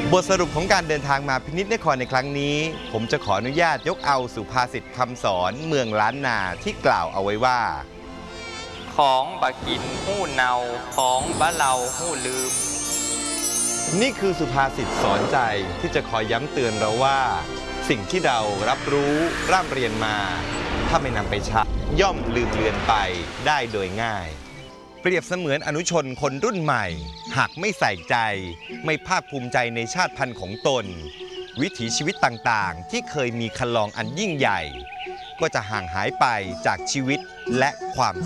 บทสรุปของการเดินทางมาพินิจนครในครั้งนี้ผมจะขออนุญาตยกเอาสุภาษิตคำสอนเมืองล้านนาที่กล่าวเอาไว้ว่าของบะกินหู้เนาของบะเราหู้ลืมนี่คือสุภาษิตสอนใจที่จะคอยย้ำเตือนเราว่าสิ่งที่เรารับรู้ร่ำเรียนมาถ้าไม่นำไปใช้ย่อมลืมเลือนไปได้โดยง่ายเปรียบเสมือนอนุชนคนรุ่นใหม่หากไม่ใส่ใจไม่ภาคภูมิใจในชาติพันธุ์ของตนวิถีชีวิตต่างๆที่เคยมีคันลองอันยิ่งใหญ่ก็จะห่างหายไปจากชีวิตและความ